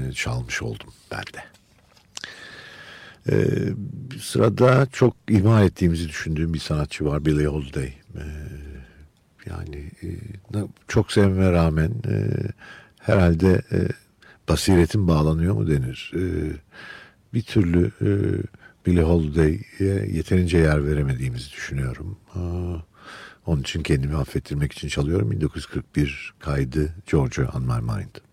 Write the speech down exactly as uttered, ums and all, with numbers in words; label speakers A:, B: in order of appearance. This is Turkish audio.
A: e, çalmış oldum ben de. Ee, sırada çok ihmal ettiğimizi düşündüğüm bir sanatçı var, Billie Holiday. Ee, yani e, çok sevmeme rağmen e, herhalde e, basiretin bağlanıyor mu denir. E, bir türlü e, Billie Holiday'e yeterince yer veremediğimizi düşünüyorum. Aa, onun için kendimi affettirmek için çalıyorum. bin dokuz yüz kırk bir kaydı, Georgia on My Mind.